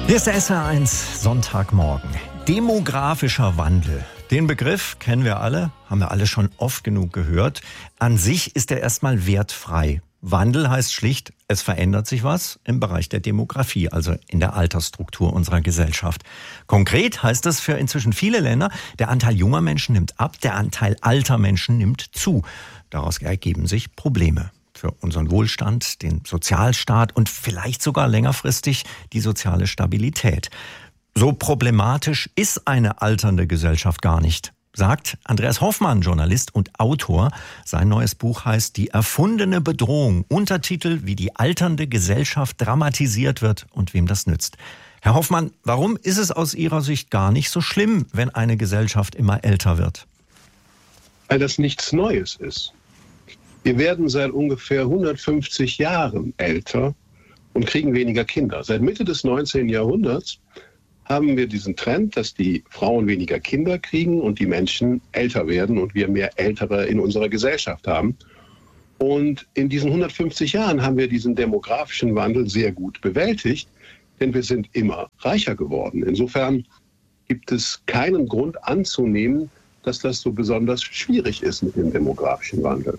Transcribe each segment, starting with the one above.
Hier ist der SWR1 Sonntagmorgen. Demografischer Wandel. Den Begriff kennen wir alle, haben wir alle schon oft genug gehört. An sich ist er erstmal wertfrei. Wandel heißt schlicht, es verändert sich was im Bereich der Demografie, also in der Altersstruktur unserer Gesellschaft. Konkret heißt das für inzwischen viele Länder, der Anteil junger Menschen nimmt ab, der Anteil alter Menschen nimmt zu. Daraus ergeben sich Probleme für unseren Wohlstand, den Sozialstaat und vielleicht sogar längerfristig die soziale Stabilität. So problematisch ist eine alternde Gesellschaft gar nicht, sagt Andreas Hoffmann, Journalist und Autor. Sein neues Buch heißt Die erfundene Bedrohung. Untertitel, wie die alternde Gesellschaft dramatisiert wird und wem das nützt. Herr Hoffmann, warum ist es aus Ihrer Sicht gar nicht so schlimm, wenn eine Gesellschaft immer älter wird? Weil das nichts Neues ist. Wir werden seit ungefähr 150 Jahren älter und kriegen weniger Kinder. Seit Mitte des 19. Jahrhunderts haben wir diesen Trend, dass die Frauen weniger Kinder kriegen und die Menschen älter werden und wir mehr Ältere in unserer Gesellschaft haben. Und in diesen 150 Jahren haben wir diesen demografischen Wandel sehr gut bewältigt, denn wir sind immer reicher geworden. Insofern gibt es keinen Grund anzunehmen, dass das so besonders schwierig ist mit dem demografischen Wandel.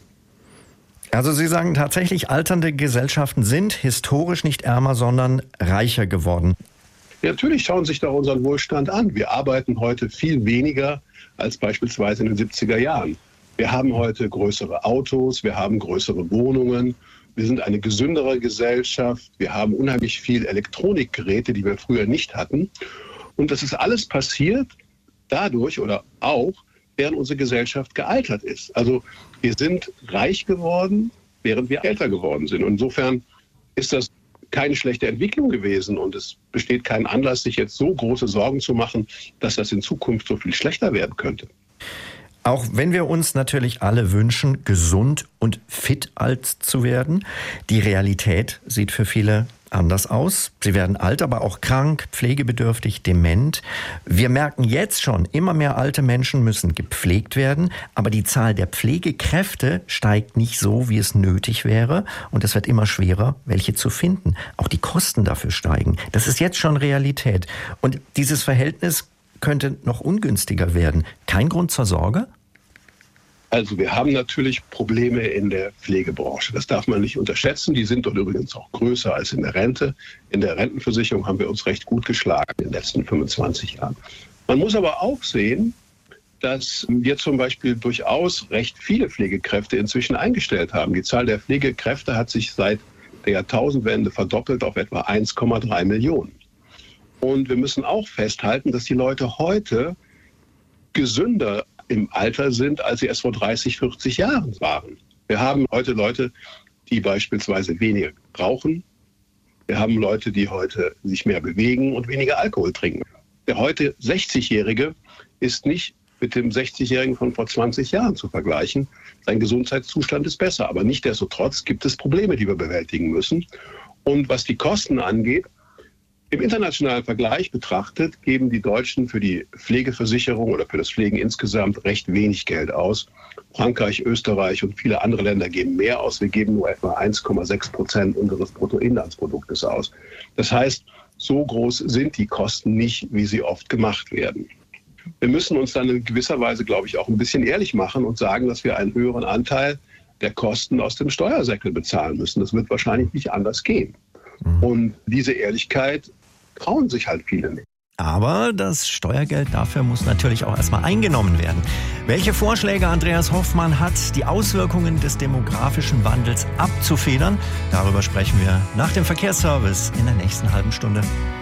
Also Sie sagen tatsächlich, alternde Gesellschaften sind historisch nicht ärmer, sondern reicher geworden. Ja, natürlich schauen Sie sich doch unseren Wohlstand an. Wir arbeiten heute viel weniger als beispielsweise in den 70er Jahren. Wir haben heute größere Autos, wir haben größere Wohnungen, wir sind eine gesündere Gesellschaft, wir haben unheimlich viel Elektronikgeräte, die wir früher nicht hatten. Und das ist alles passiert dadurch oder auch, während unsere Gesellschaft gealtert ist. Also wir sind reich geworden, während wir älter geworden sind. Und insofern ist das keine schlechte Entwicklung gewesen und es besteht kein Anlass, sich jetzt so große Sorgen zu machen, dass das in Zukunft so viel schlechter werden könnte. Auch wenn wir uns natürlich alle wünschen, gesund und fit alt zu werden, die Realität sieht für viele anders aus. Sie werden alt, aber auch krank, pflegebedürftig, dement. Wir merken jetzt schon, immer mehr alte Menschen müssen gepflegt werden, aber die Zahl der Pflegekräfte steigt nicht so, wie es nötig wäre und es wird immer schwerer, welche zu finden. Auch die Kosten dafür steigen. Das ist jetzt schon Realität und dieses Verhältnis könnte noch ungünstiger werden. Kein Grund zur Sorge? Also wir haben natürlich Probleme in der Pflegebranche. Das darf man nicht unterschätzen. Die sind dort übrigens auch größer als in der Rente. In der Rentenversicherung haben wir uns recht gut geschlagen in den letzten 25 Jahren. Man muss aber auch sehen, dass wir zum Beispiel durchaus recht viele Pflegekräfte inzwischen eingestellt haben. Die Zahl der Pflegekräfte hat sich seit der Jahrtausendwende verdoppelt auf etwa 1,3 Millionen. Und wir müssen auch festhalten, dass die Leute heute gesünder im Alter sind, als sie es vor 30, 40 Jahren waren. Wir haben heute Leute, die beispielsweise weniger rauchen. Wir haben Leute, die heute sich mehr bewegen und weniger Alkohol trinken. Der heute 60-Jährige ist nicht mit dem 60-Jährigen von vor 20 Jahren zu vergleichen. Sein Gesundheitszustand ist besser, aber nichtsdestotrotz gibt es Probleme, die wir bewältigen müssen. Und was die Kosten angeht, im internationalen Vergleich betrachtet, geben die Deutschen für die Pflegeversicherung oder für das Pflegen insgesamt recht wenig Geld aus. Frankreich, Österreich und viele andere Länder geben mehr aus. Wir geben nur etwa 1,6% unseres Bruttoinlandsproduktes aus. Das heißt, so groß sind die Kosten nicht, wie sie oft gemacht werden. Wir müssen uns dann in gewisser Weise, glaube ich, auch ein bisschen ehrlich machen und sagen, dass wir einen höheren Anteil der Kosten aus dem Steuersäckel bezahlen müssen. Das wird wahrscheinlich nicht anders gehen. Und diese Ehrlichkeit trauen sich halt viele nicht. Aber das Steuergeld dafür muss natürlich auch erstmal eingenommen werden. Welche Vorschläge Andreas Hoffmann hat, die Auswirkungen des demografischen Wandels abzufedern, darüber sprechen wir nach dem Verkehrsservice in der nächsten halben Stunde.